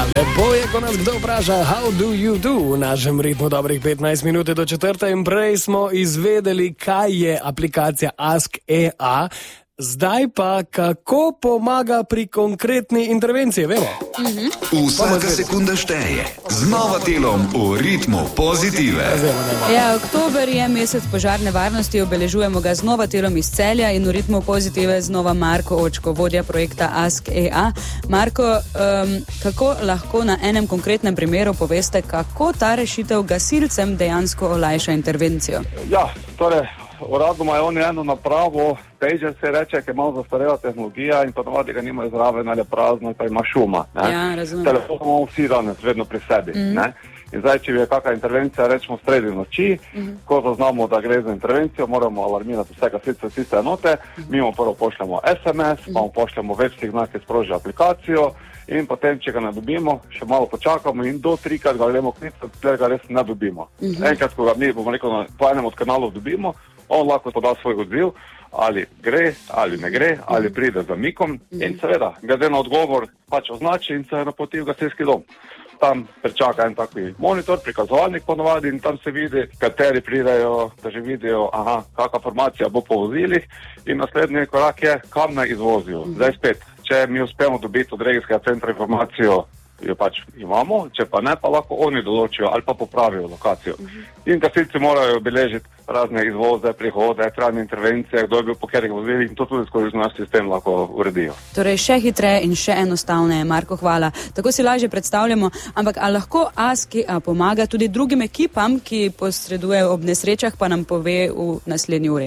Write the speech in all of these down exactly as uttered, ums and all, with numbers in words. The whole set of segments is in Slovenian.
Lepo je, ko nas kdo vpraša, how do you do, v našem ritmu dobrih petnajst minut do četrte in prej smo izvedeli, kaj je aplikacija Ask E A. Zdaj pa, kako pomaga pri konkretni intervenciji, vemo? Mm-hmm. Vsaka sekunda šteje, z Novatelom v ritmu pozitive. Ja, oktober je mesec požarne varnosti, obeležujemo ga z Novatelom iz Celja in v ritmu pozitive znova Marko Očko, vodja projekta Ask E A. Marko, um, kako lahko na enem konkretnem primeru poveste, kako ta rešitev gasilcem dejansko olajša intervencijo? Ja, torej, uradoma je oni eno napravo, pager se reče, ki je malo zastarela tehnologija in ponovadi ga nimajo zraven ali prazno, pa ima šuma. Ne? Ja, razumem. Telefon imamo vsi danes vedno pri sebi. Mm. Ne? In zdaj, če je kakšna intervencija, rečemo sredi noči, mm. ko zaznamo, da gre za intervencijo, moramo alarmirati vse gasilce, tiste enote, mm. mi mu prvo pošljemo es em es, mm. pa mu pošljemo več signal, ki sproži aplikacijo in potem, če ga ne dobimo, še malo počakamo in do trikrat ga gremo klicati, ker ga res ne dobimo. Mm. Enkrat, ko ga mi, bomo rekel, po enem od kanalov dobimo, on lahko poda svoj odziv, ali gre, ali ne gre, ali pride z zamikom mm. in seveda, glede na odgovor, pač označi in se napoti v gasilski dom. Tam pričaka en taki monitor, prikazovalnik ponovadi in tam se vidi, kateri pridejo, da že vidijo, aha, kakšna formacija bo po vozilih in naslednji korak je, kam naj izvozijo. Mm. Zdaj spet, če mi uspemo dobiti od regijskega centra informacijo, jo pač imamo, če pa ne, pa lahko oni določijo ali pa popravijo lokacijo. Mm-hmm. In gasilci morajo beležiti razne izvoze, prihode, trajne intervencije, kdo je bil po katerih vozilih in to tudi skozi naš sistem lahko uredijo. Torej še hitreje in še enostavneje. Marko, hvala. Tako si lažje predstavljamo, ampak a lahko Ask E A pomaga tudi drugim ekipam, ki posredujejo ob nesrečah, pa nam pove v naslednji uri.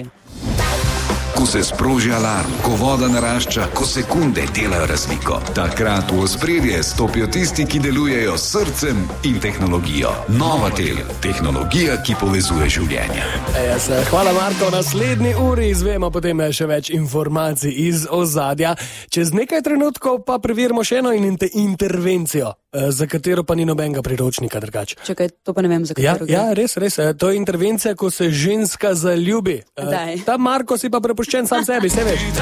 Ko se sproži alarm, ko voda narašča, ko sekunde delajo razliko. Takrat v ospredje stopijo tisti, ki delujejo s srcem in tehnologijo. Novatel, tehnologija, ki povezuje življenja. Yes, hvala, Marko. V naslednji uri izvemo potem še več informacij iz ozadja. Čez nekaj trenutkov pa preverimo še eno inter- intervencijo, za katero pa ni nobenega priročnika drugače. Čakaj, to pa ne vem, za katero. Ja, ja, res, res. To je intervencija, ko se ženska zaljubi. Daj. Ta Marko si pa prepuščen sam sebi, se veš.